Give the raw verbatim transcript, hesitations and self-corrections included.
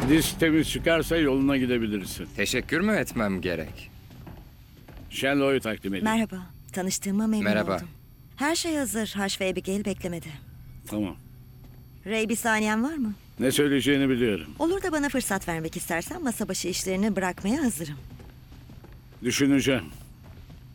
Disk temiz çıkarsa yoluna gidebilirsin. Teşekkür mü etmem gerek? Shenlo'yu takdim edin. Merhaba. Tanıştığıma memnun Merhaba. oldum. Her şey hazır. Haş ve Abigail beklemedi. Tamam. Ray, bir saniyen var mı? Ne söyleyeceğini biliyorum. Olur da bana fırsat vermek istersen masa başı işlerini bırakmaya hazırım. Düşüneceğim.